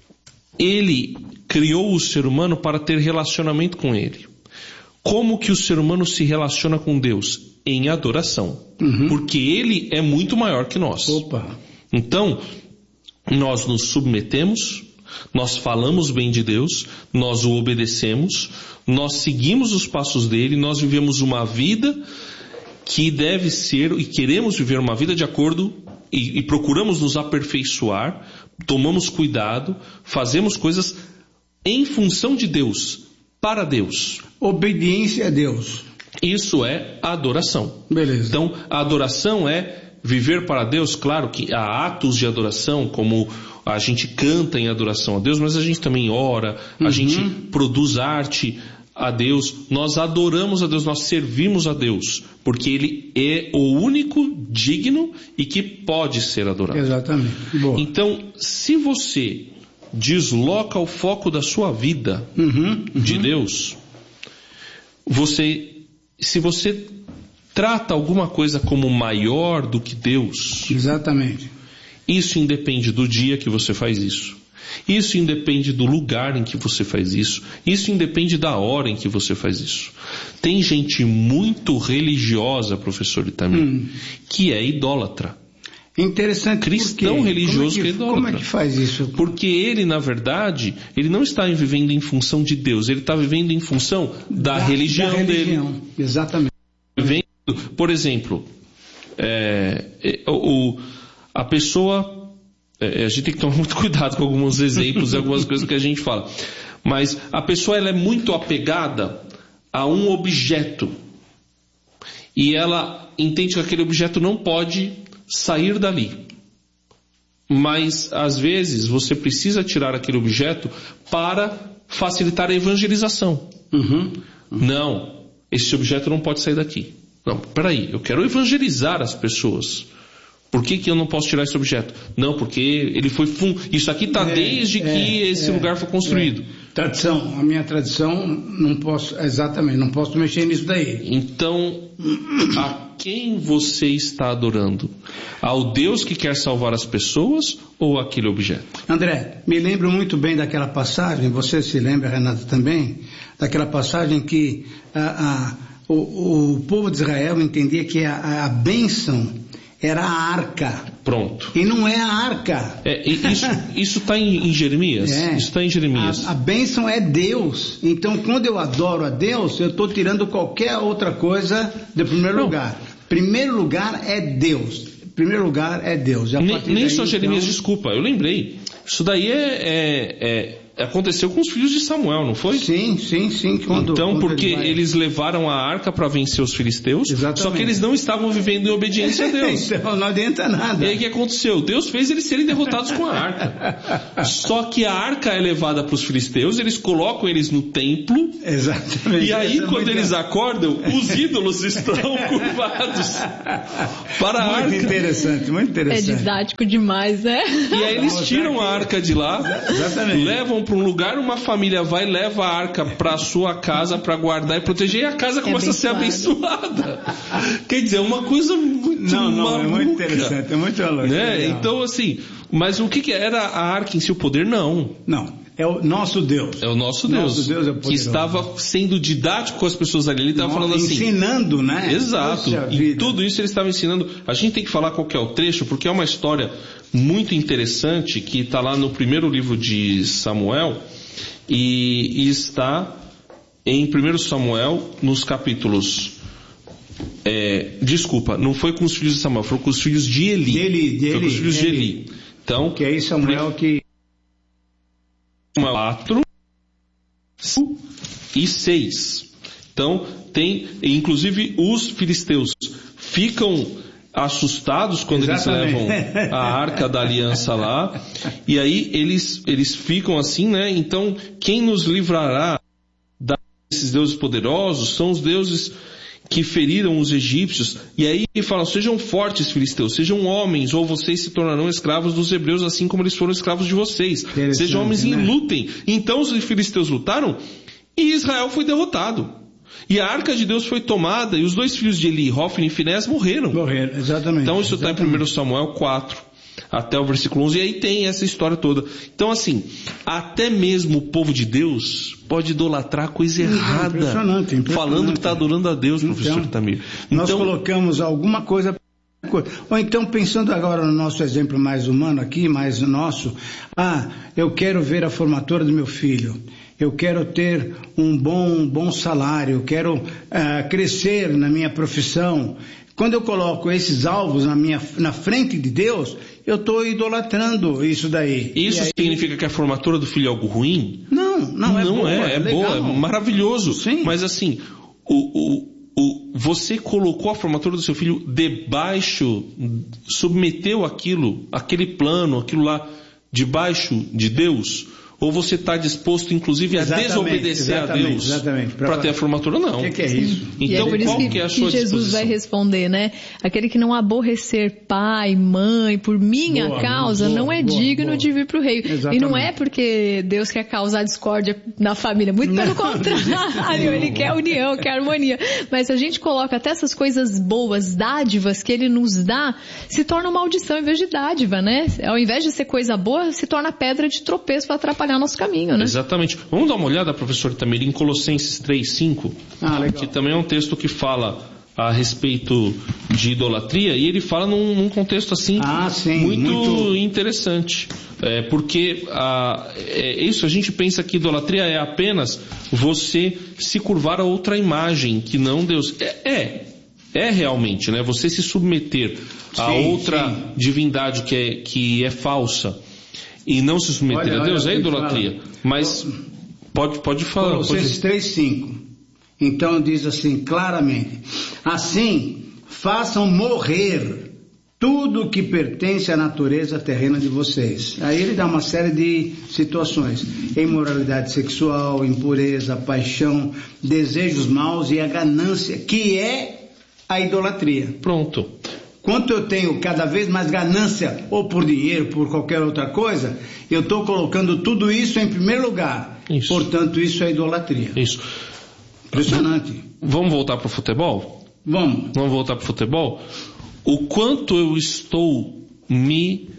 ele criou o ser humano para ter relacionamento com ele. Como que o ser humano se relaciona com Deus? Em adoração. Uhum. Porque ele é muito maior que nós. Opa. Então, nós nos submetemos, nós falamos bem de Deus, nós o obedecemos, nós seguimos os passos dele, nós vivemos uma vida que deve ser, e queremos viver uma vida de acordo, e, e procuramos nos aperfeiçoar, tomamos cuidado, fazemos coisas em função de Deus, para Deus. Obediência a Deus. Isso é adoração. Beleza. Então, a adoração é viver para Deus. Claro que há atos de adoração, como a gente canta em adoração a Deus, mas a gente também ora, a uhum. gente produz arte a Deus, nós adoramos a Deus, nós servimos a Deus, porque Ele é o único digno e que pode ser adorado. Exatamente. Boa. Então, se você desloca o foco da sua vida uhum. Uhum. de Deus, você, se você trata alguma coisa como maior do que Deus, exatamente. Isso independe do dia que você faz isso. Isso independe do lugar em que você faz isso. Isso independe da hora em que você faz isso. Tem gente muito religiosa, professor Itamir, hum. que é idólatra. Interessante. Cristão religioso que, que é idólatra. Como é que faz isso? Porque ele, na verdade, ele não está vivendo em função de Deus. Ele está vivendo em função da, da, religião, da religião dele. Exatamente. Vivendo, por exemplo, é, o, a pessoa... É, a gente tem que tomar muito cuidado com alguns exemplos e algumas coisas que a gente fala. Mas a pessoa ela é muito apegada a um objeto. E ela entende que aquele objeto não pode sair dali. Mas, às vezes, você precisa tirar aquele objeto para facilitar a evangelização. Uhum. Uhum. Não, esse objeto não pode sair daqui. Não, peraí, eu quero evangelizar as pessoas. Por que, que eu não posso tirar esse objeto? Não, porque ele foi fun... Isso aqui está é, desde é, que esse é, lugar foi construído. É. Tradição, a minha tradição, não posso, exatamente, não posso mexer nisso daí. Então, a quem você está adorando? Ao Deus que quer salvar as pessoas ou aquele objeto? André, me lembro muito bem daquela passagem, você se lembra, Renata, também, daquela passagem que a, a, o, o povo de Israel entendia que a, a bênção era a arca. Pronto. E não é a arca. É, isso está em, em Jeremias. É. Isso está em Jeremias. A, a bênção é Deus. Então, quando eu adoro a Deus, eu estou tirando qualquer outra coisa do primeiro não. lugar. Primeiro lugar é Deus. Primeiro lugar é Deus. Já nem nem daí, só Jeremias, então... desculpa, eu lembrei. Isso daí é, é, é, aconteceu com os filhos de Samuel, não foi? Sim, sim, sim. Quando, então, quando porque ele vai... eles levaram a arca para vencer os filisteus, Exatamente. Só que eles não estavam vivendo em obediência a Deus. Então não adianta nada. E aí o que aconteceu? Deus fez eles serem derrotados com a arca. Só que a arca é levada para os filisteus, eles colocam eles no templo. Exatamente. E aí, Essa quando é eles muito... acordam, os ídolos estão curvados para a muito arca. Muito interessante, muito interessante. É didático demais, né? E aí eles tiram a arca de lá, Exatamente. Levam para um lugar, uma família vai e leva a arca para a sua casa para guardar e proteger, e a casa começa é a ser abençoada. Quer dizer, é uma coisa muito Não, não, maluca, é muito interessante, é muito louco. Né? Então, assim, mas o que, que era a arca em si, o poder? Não. Não. É o nosso Deus. É o nosso Deus, nosso Deus é que estava sendo didático com as pessoas ali. Ele estava falando assim... Ensinando, né? Exato. E tudo isso ele estava ensinando. A gente tem que falar qual que é o trecho, porque é uma história muito interessante que está lá no primeiro livro de Samuel e, e está em primeiro Samuel, nos capítulos... É, desculpa, não foi com os filhos de Samuel, foi com os filhos de Eli. De Eli, de foi Eli, com os filhos de Eli. Eli. Então, que aí Samuel que... quatro e seis. Então, tem, inclusive os filisteus ficam assustados quando Exatamente. Eles levam a arca da aliança lá, e aí eles, eles ficam assim, né? Então, quem nos livrará desses deuses poderosos são os deuses que feriram os egípcios. E aí ele fala, sejam fortes, filisteus, sejam homens, ou vocês se tornarão escravos dos hebreus, assim como eles foram escravos de vocês. Sejam homens e né? lutem. Então os filisteus lutaram e Israel foi derrotado. E a arca de Deus foi tomada, e os dois filhos de Eli, Hofni e Finés, morreram. Morreram, exatamente. Então isso está em primeiro Samuel quatro. Até o versículo onze, e aí tem essa história toda. Então assim, até mesmo o povo de Deus pode idolatrar coisa errada, impressionante, impressionante. Falando que está adorando a Deus, professor então, Tamir. Então, nós colocamos alguma coisa, ou então pensando agora no nosso exemplo mais humano aqui, mais nosso, ah, eu quero ver a formatura do meu filho, eu quero ter um bom, um bom salário, eu quero uh, crescer na minha profissão. Quando eu coloco esses alvos na, minha, na frente de Deus, eu estou idolatrando isso daí. Isso aí... significa que a formatura do filho é algo ruim? Não, não é não boa. É, é, é boa, é maravilhoso. Sim. Mas assim, o, o, o, você colocou a formatura do seu filho debaixo, submeteu aquilo, aquele plano, aquilo lá, debaixo de Deus? Ou você está disposto, inclusive, a exatamente, desobedecer exatamente, a Deus para ter a formatura? Não. O que, que é isso? Então, e é por isso qual que, que é a sua que Jesus disposição? vai responder, né? Aquele que não aborrecer pai, mãe, por minha boa, causa, boa, não é boa, digno boa. De vir para o reino. Exatamente. E não é porque Deus quer causar discórdia na família, muito pelo contrário, Ele quer união, quer harmonia. Mas a gente coloca até essas coisas boas, dádivas que Ele nos dá, se torna maldição em vez de dádiva, né? Ao invés de ser coisa boa, se torna pedra de tropeço para atrapalhar nosso caminho, né? Exatamente. Vamos dar uma olhada, professor Tamir, em Colossenses três, cinco, ah, que também é um texto que fala a respeito de idolatria, e ele fala num, num contexto assim ah, sim, muito, muito interessante. É, porque a, é, isso a gente pensa que idolatria é apenas você se curvar a outra imagem, que não Deus. É, é, é realmente, né? Você se submeter a sim, outra sim. divindade que é, que é falsa. E não se submeter olha, a Deus olha, é idolatria. Fala. Mas pode, pode falar. Colossenses três, cinco. Então diz assim claramente: assim façam morrer tudo que pertence à natureza terrena de vocês. Aí ele dá uma série de situações: imoralidade sexual, impureza, paixão, desejos maus e a ganância, que é a idolatria. Pronto. Quanto eu tenho cada vez mais ganância, ou por dinheiro, por qualquer outra coisa, eu estou colocando tudo isso em primeiro lugar. Isso. Portanto, isso é idolatria. Isso. Impressionante. Vamos voltar para o futebol? Vamos. Vamos voltar para o futebol? O quanto eu estou me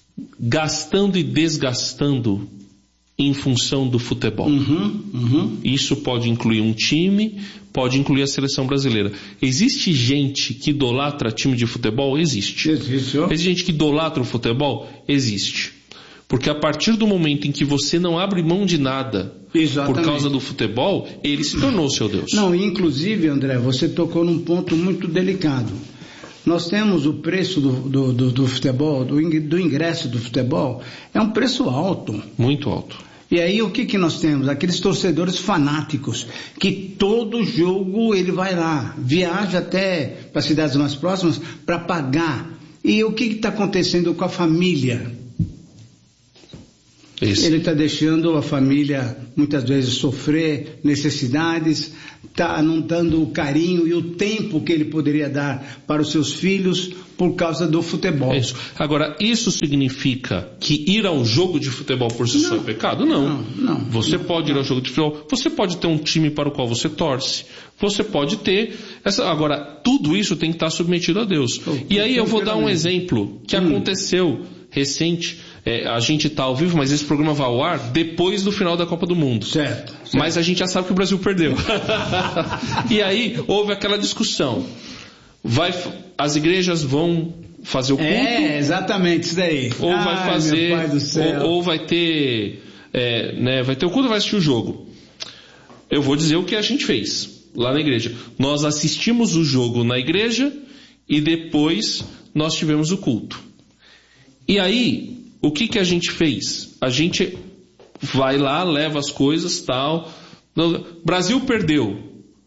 gastando e desgastando em função do futebol. Uhum, uhum. Isso pode incluir um time, pode incluir a seleção brasileira. Existe gente que idolatra time de futebol? Existe. Existe. Existe gente que idolatra o futebol? Existe. Porque a partir do momento em que você não abre mão de nada Exatamente. Por causa do futebol, ele se tornou seu Deus. Não, inclusive, André, você tocou num ponto muito delicado. Nós temos o preço do, do, do, do futebol, do, do ingresso do futebol, é um preço alto. Muito alto. E aí o que que nós temos? Aqueles torcedores fanáticos, que todo jogo ele vai lá, viaja até para cidades mais próximas para pagar. E o que está acontecendo com a família? Isso. Ele está deixando a família muitas vezes sofrer necessidades, está não dando o carinho e o tempo que ele poderia dar para os seus filhos por causa do futebol. É isso. Agora, isso significa que ir ao jogo de futebol por si só é pecado? Não. Não, não. Você não, pode ir ao jogo de futebol, você pode ter um time para o qual você torce, você pode ter... Essa... Agora, tudo isso tem que estar submetido a Deus. Oh, e aí eu vou dar um exemplo que hum. aconteceu recente. É, a gente está ao vivo, mas esse programa vai ao ar depois do final da Copa do Mundo. Certo. certo. Mas a gente já sabe que o Brasil perdeu. E aí houve aquela discussão. Vai, as igrejas vão fazer o culto? É, exatamente, isso daí. Ou Ai, vai fazer, meu pai do céu. Ou, ou vai ter, é, né, vai ter o culto ou vai assistir o jogo? Eu vou dizer o que a gente fez lá na igreja. Nós assistimos o jogo na igreja e depois nós tivemos o culto. E aí, o que que a gente fez? A gente vai lá, leva as coisas, tal. Brasil perdeu.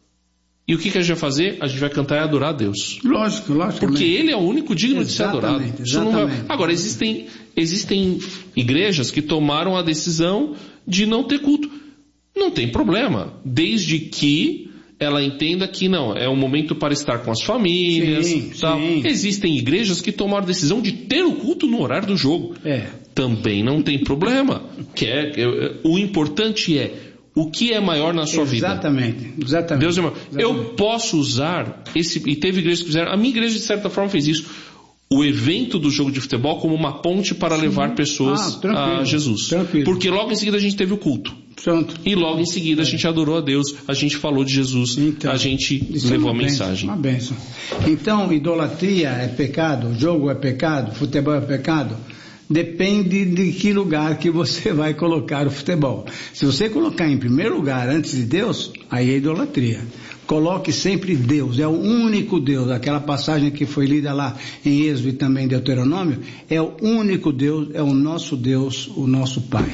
E o que que a gente vai fazer? A gente vai cantar e adorar a Deus. Lógico, lógico. Porque Ele é o único digno exatamente, de ser adorado. Isso não vai... Agora, existem, existem igrejas que tomaram a decisão de não ter culto. Não tem problema. Desde que ela entenda que não, é um momento para estar com as famílias. Sim, tal. Sim. Existem igrejas que tomaram a decisão de ter o culto no horário do jogo. É. Também não tem problema. Que é, é, o importante é o que é maior na sua exatamente, vida. Exatamente. Deus é maior. Exatamente. Eu posso usar esse, e teve igrejas que fizeram, a minha igreja de certa forma fez isso, o evento do jogo de futebol como uma ponte para Sim. levar pessoas ah, a Jesus. Tranquilo. Porque logo em seguida a gente teve o culto. Pronto. E logo em seguida é. a gente adorou a Deus, a gente falou de Jesus, então, a gente levou é a benção, mensagem. Uma bênção. Então, idolatria é pecado, jogo é pecado, futebol é pecado? Depende de que lugar que você vai colocar o futebol. Se você colocar em primeiro lugar antes de Deus, aí é idolatria. Coloque sempre Deus, é o único Deus. Aquela passagem que foi lida lá em Êxodo e também em Deuteronômio, é o único Deus, é o nosso Deus, o nosso Pai.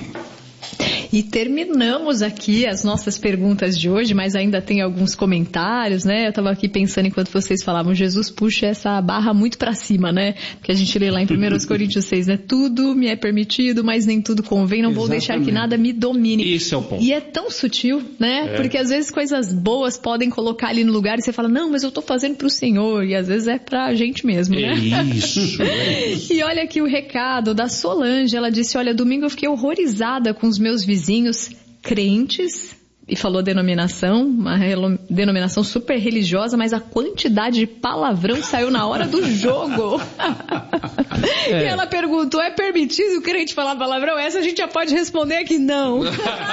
E terminamos aqui as nossas perguntas de hoje, mas ainda tem alguns comentários, né? Eu estava aqui pensando enquanto vocês falavam, Jesus puxa essa barra muito para cima, né? Porque a gente lê lá em primeira Coríntios seis, né? Tudo me é permitido, mas nem tudo convém, não Exatamente. Vou deixar que nada me domine. Esse é o ponto. E é tão sutil, né? É. Porque às vezes coisas boas podem colocar ali no lugar e você fala, não, mas eu estou fazendo para o Senhor, e às vezes é para a gente mesmo, né? É isso, é isso. E olha aqui o recado da Solange, ela disse, olha, domingo eu fiquei horrorizada com os meus vizinhos vizinhos crentes, e falou denominação, uma denominação super religiosa, mas a quantidade de palavrão saiu na hora do jogo. É. E ela perguntou, é permitido o crente falar palavrão? Essa a gente já pode responder que não.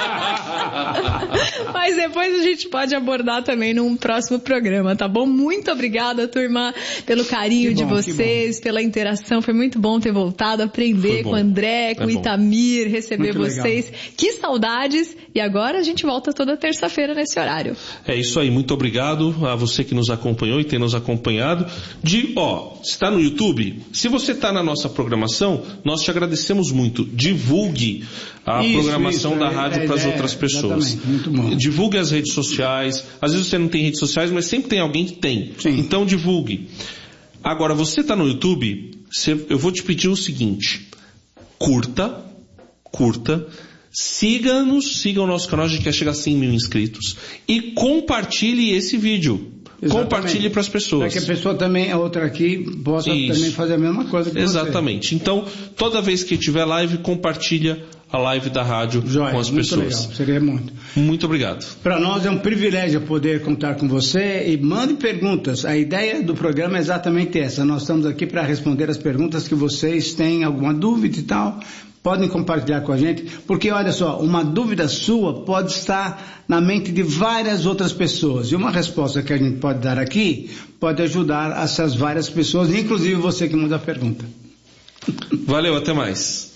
Mas depois a gente pode abordar também num próximo programa, tá bom? Muito obrigada, turma, pelo carinho bom, de vocês, pela interação. Foi muito bom ter voltado a aprender com o André, com o é Itamir, receber muito vocês. Legal. Que saudades! E agora a gente volta toda terça-feira nesse horário. É isso aí, muito obrigado a você que nos acompanhou e tem nos acompanhado. De, ó, está no YouTube? Se você está na nossa programação, nós te agradecemos muito. Divulgue a isso, programação isso, da rádio é, para as é, outras pessoas. Muito bom. Divulgue as redes sociais. Às vezes você não tem redes sociais, mas sempre tem alguém que tem. Sim. Então divulgue. Agora, você está no YouTube, você, eu vou te pedir o seguinte: curta, curta. Siga-nos, siga o nosso canal, a gente quer chegar a cem mil inscritos. E compartilhe esse vídeo. Exatamente. Compartilhe para as pessoas. Para que a pessoa também, a outra aqui, possa Isso. também fazer a mesma coisa que Exatamente. você. Então, toda vez que tiver live, compartilha a live da rádio Joia, com as muito pessoas. Legal, seria muito. Muito obrigado. Para nós é um privilégio poder contar com você e mande perguntas. A ideia do programa é exatamente essa. Nós estamos aqui para responder as perguntas que vocês têm, alguma dúvida e tal. Podem compartilhar com a gente, porque olha só, uma dúvida sua pode estar na mente de várias outras pessoas, e uma resposta que a gente pode dar aqui pode ajudar essas várias pessoas, inclusive você que manda a pergunta. Valeu, até mais.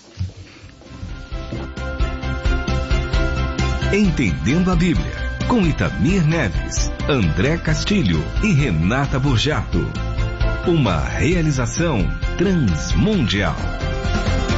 Entendendo a Bíblia, com Itamir Neves, André Castilho e Renata Burjato. Uma realização Transmundial.